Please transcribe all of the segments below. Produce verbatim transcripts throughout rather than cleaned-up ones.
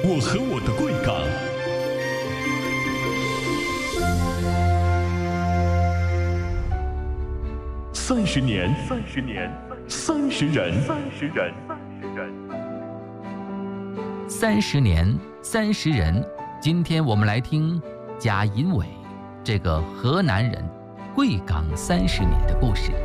我和我的贵港。三十年，三十年，三十人，三十人，三十人， 三十年，三十人。今天我们来听贾银伟这个河南人贵港三十年的故事。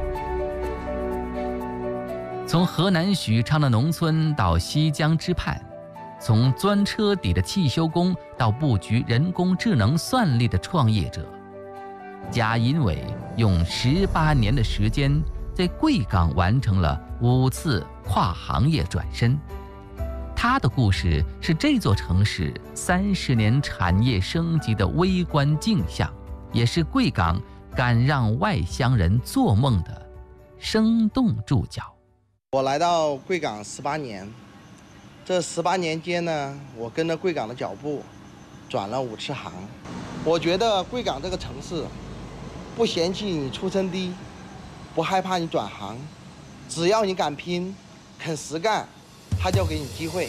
从河南许昌的农村到西江之畔，从钻车底的汽修工到布局人工智能算力的创业者，贾银伟用十八年的时间，在贵港完成了五次跨行业转身。他的故事是这座城市三十年产业升级的微观镜像，也是贵港敢让外乡人做梦的生动注脚。 我来到贵港十八年，这十八年间呢，我跟着贵港的脚步，转了五次行。我觉得贵港这个城市，不嫌弃你出身低，不害怕你转行，只要你敢拼，肯实干，他就给你机会。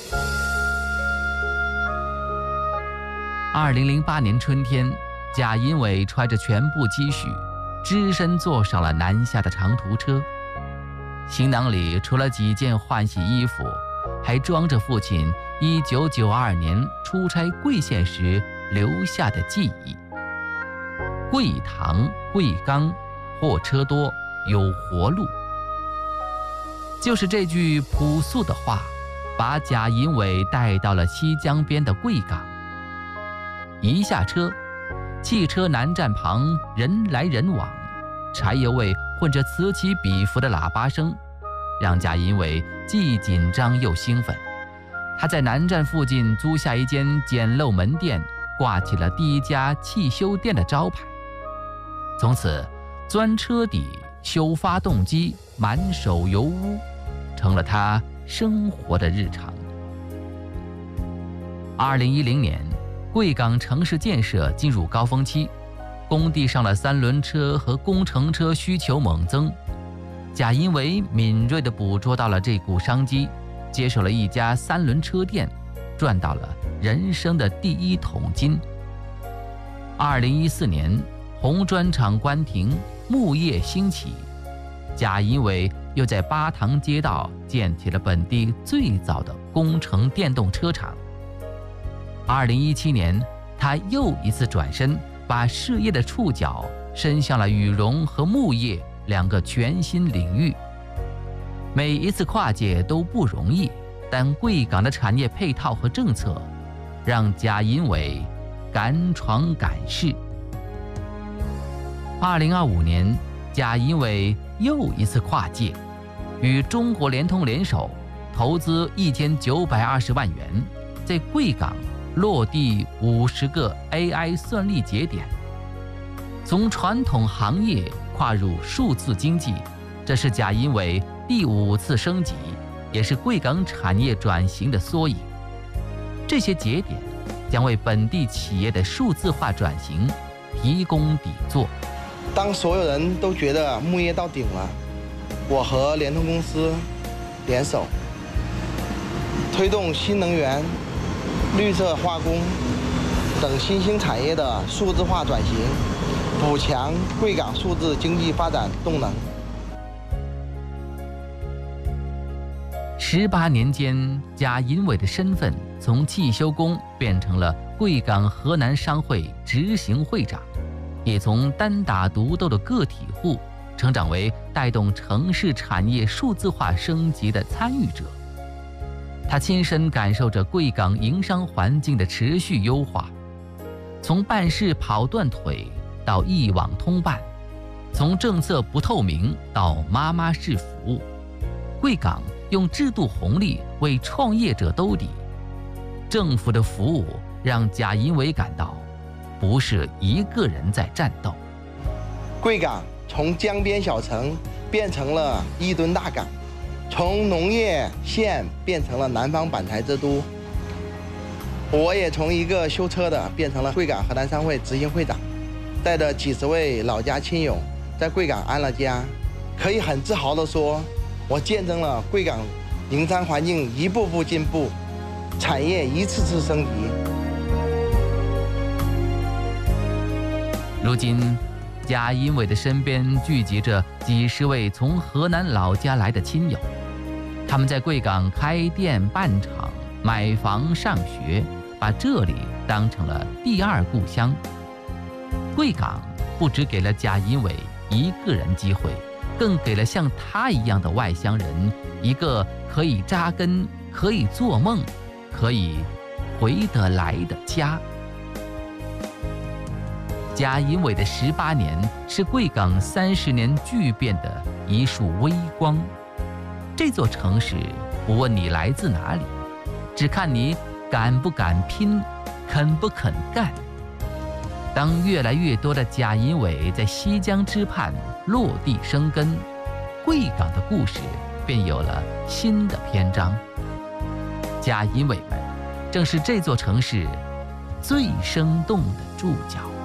二零零八年春天，贾银伟揣着全部积蓄，只身坐上了南下的长途车。行囊里除了几件换洗衣服，还装着父亲一九九二年出差贵县时留下的记忆。贵塘、贵港，货车多，有活路。就是这句朴素的话，把贾银伟带到了西江边的贵港。一下车，汽车南站旁人来人往，柴油味混着此起彼伏的喇叭声，让贾银伟既紧张又兴奋。他在南站附近租下一间简陋门店，挂起了第一家汽修店的招牌。从此，钻车底、修发动机、满手油污，成了他生活的日常。二零一零年，贵港城市建设进入高峰期，工地上的三轮车和工程车需求猛增。贾银伟敏锐地捕捉到了这股商机，接手了一家三轮车店，赚到了人生的第一桶金。二零一四年，红砖厂关停，木业兴起，贾银伟又在巴塘街道建起了本地最早的工程电动车厂。二零一七年，他又一次转身，把事业的触角伸向了羽绒和木业两个全新领域。每一次跨界都不容易，但贵港的产业配套和政策，让贾银伟敢闯敢试。二零二五年，贾银伟又一次跨界，与中国联通联手，投资一千九百二十万元，在贵港落地五十个 A I 算力节点，从传统行业跨入数字经济，这是贾银伟第五次升级，也是贵港产业转型的缩影。这些节点将为本地企业的数字化转型提供底座。 当所有人都觉得木业到顶了，我和联通公司联手，推动新能源、绿色化工等新兴产业的数字化转型，补强贵港数字经济发展动能。 十八年间，贾银伟的身份从汽修工变成了贵港河南商会执行会长，也从单打独斗的个体户成长为带动城市产业数字化升级的参与者。他亲身感受着贵港营商环境的持续优化，从办事跑断腿到一网通办，从政策不透明到妈妈式服务，贵港用制度红利为创业者兜底。政府的服务让贾银伟感到，不是一个人在战斗。 贵港从江边小城变成了一吨大港，从农业县变成了南方板材之都。我也从一个修车的变成了贵港河南商会执行会长，带着几十位老家亲友在贵港安了家。可以很自豪地说，我见证了贵港营商环境一步步进步， 产业一次次升级。 如今，贾银伟的身边聚集着几十位从河南老家来的亲友，他们在贵港开店办厂、买房上学，把这里当成了第二故乡。贵港不只给了贾银伟一个人机会，更给了像他一样的外乡人一个可以扎根、可以做梦、可以回得来的家。贾银伟的十八年是贵港三十年巨变的一束微光。这座城市不问你来自哪里，只看你敢不敢拼，肯不肯干。当越来越多的贾银伟在西江之畔落地生根，贵港的故事便有了新的篇章。贾银伟们正是这座城市最生动的注脚。